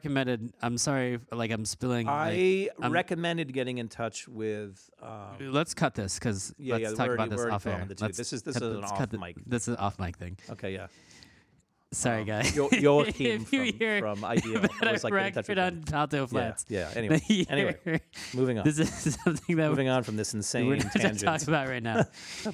recommended. I'm sorry, like I'm spilling. I recommended getting in touch with. Let's cut this because let's talk about this off air. This is an off mic. This is an off mic thing. Okay, yeah. Sorry, guys. Joachim If you hear from Idea was like in touch with on Alto Flats. Yeah. Anyway, moving on. This is something that moving on from this insane we're not tangent. talk about right now.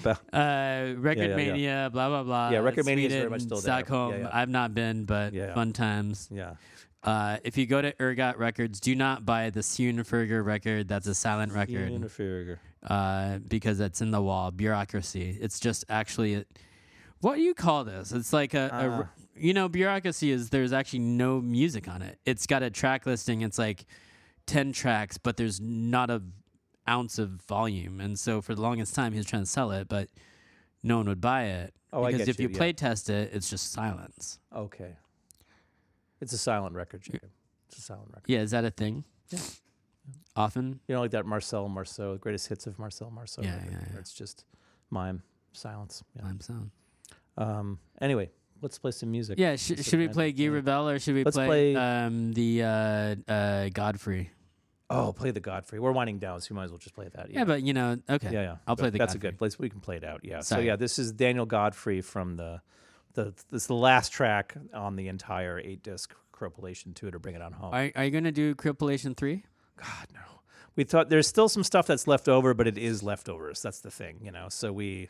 Record Mania, blah blah blah. Yeah, Record Mania is Sweden, very much still there. Stockholm. Yeah. I've not been, but fun times. Yeah. If you go to Ergot Records, do not buy the Sjöneferger record. That's a silent record. Sjöneferger. Because it's in the wall. Bureaucracy. It's just actually. What do you call this? It's like bureaucracy is there's actually no music on it. It's got a track listing. It's like 10 tracks, but there's not an ounce of volume. And so for the longest time, he was trying to sell it, but no one would buy it. Because if you play test it, it's just silence. Okay. It's a silent record, Jacob. It's a silent record. Yeah, is that a thing? Yeah. Often? You know, like that Marcel Marceau, greatest hits of Marcel Marceau. Yeah. It's just mime, silence. Yeah. Mime sound. Anyway, let's play some music. Yeah, should we play Guy Rebel or should we play the Godfrey? Oh, play the Godfrey. We're winding down, so you might as well just play that. Yeah, but okay. Yeah. I'll play the That's Godfrey. a good place. We can play it out. Yeah. Sorry. So yeah, this is Daniel Godfrey from this is the last track on the entire 8-disc Cropulation 2 to bring it on home. Are you gonna do Cropulation 3? God no. We thought there's still some stuff that's left over, but it is leftovers. That's the thing, So we.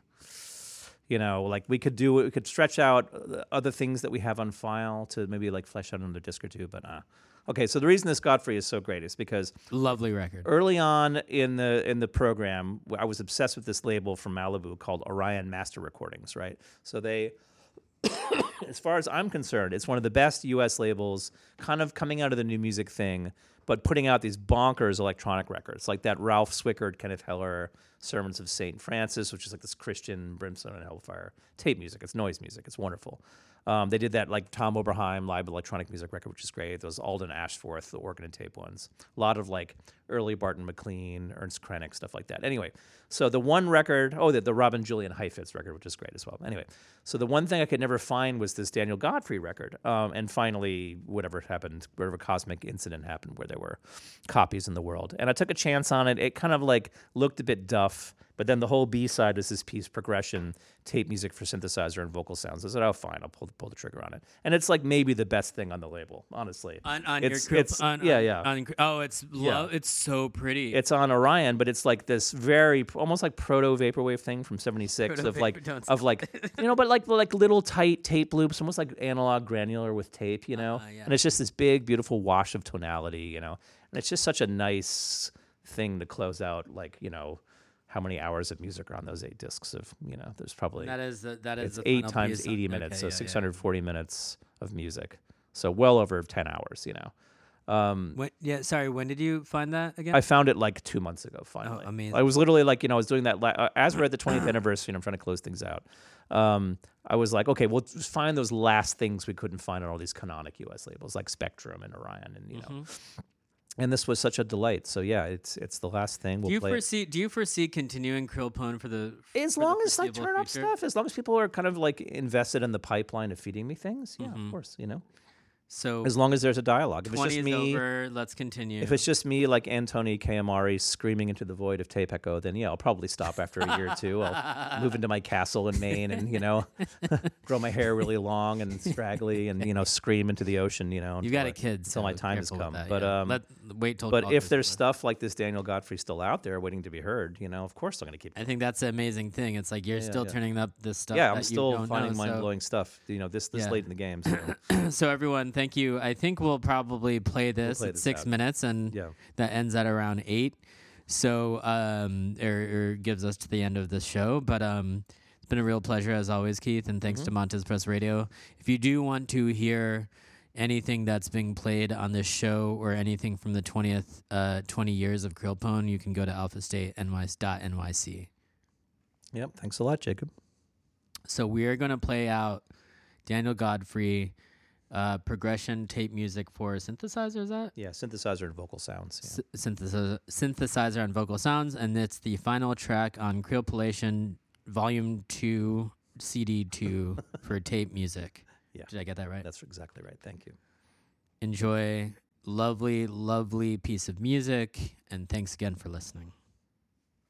Like we could stretch out other things that we have on file to maybe like flesh out another disc or two, but okay. So the reason this Godfrey is so great is because lovely record. Early on in the program, I was obsessed with this label from Malibu called Orion Master Recordings, right? So they, as far as I'm concerned, it's one of the best U.S. labels, kind of coming out of the new music thing, but putting out these bonkers electronic records, like that Ralph Swickard, Kenneth Heller, Sermons of St. Francis, which is like this Christian brimstone and hellfire tape music. It's noise music. It's wonderful. They did that like Tom Oberheim live electronic music record, which is great. Those Alden Ashforth, the organ and tape ones. A lot of like early Barton McLean, Ernst Krenek, stuff like that. Anyway, so the one record, the Robin Julian Heifetz record, which is great as well. Anyway, so the one thing I could never find was this Daniel Godfrey record. And finally, whatever cosmic incident happened where there were copies in the world. And I took a chance on it. It kind of like looked a bit duff. But then the whole B-side is this piece, Progression, tape music for synthesizer and vocal sounds. I said, oh, fine, I'll pull the trigger on it. And it's like maybe the best thing on the label, honestly. It's so pretty. It's on Orion, but it's like this very almost like proto vaporwave thing from '76 but like little tight tape loops, almost like analog granular with tape, And it's just this big, beautiful wash of tonality, And it's just such a nice thing to close out, how many hours of music are on those 8 discs of, there's probably... That is it's the 8 times 80 minutes, so 640 minutes of music. So well over 10 hours, When did you find that again? I found it like 2 months ago, finally. Oh, amazing. I was literally like, I was doing that, as we're at the 20th anniversary and I'm trying to close things out. I was like, okay, we'll just find those last things we couldn't find on all these canonic US labels like Spectrum and Orion and, And this was such a delight. So yeah, it's the last thing. Do you foresee continuing Krillpone for the as long as I turn up stuff, as long as people are kind of like invested in the pipeline of feeding me things? Yeah, of course, So as long as there's a dialogue. If it's 20 just is me, over, let's continue. If it's just me like Antoni Kayamari screaming into the void of Tape Echo, then I'll probably stop after a year or two. I'll move into my castle in Maine and grow my hair really long and straggly and scream into the ocean. You've got a kid, until my time has come. That, but wait till. But if there's stuff like this Daniel Godfrey still out there waiting to be heard, of course I'm going to keep. I think that's the amazing thing. It's like you're still turning up this stuff. Yeah, that I'm still you don't finding know, mind-blowing stuff. This late in the game. So. So everyone, thank you. I think we'll probably play this at 6 minutes, and that ends at around 8. So, or gives us to the end of this show. But it's been a real pleasure as always, Keith, and thanks to Montez Press Radio. If you do want to hear anything that's being played on this show or anything from the 20 years of Krillpone, you can go to alphastatenyc.nyc. Yep. Thanks a lot, Jacob. So we are going to play out Daniel Godfrey. Progression tape music for synthesizer, is that? Yeah, synthesizer and vocal sounds. Yeah. Synthesizer and vocal sounds, and it's the final track on Cropulation Volume 2, CD 2 for tape music. Yeah. Did I get that right? That's exactly right. Thank you. Enjoy lovely, lovely piece of music. And thanks again for listening.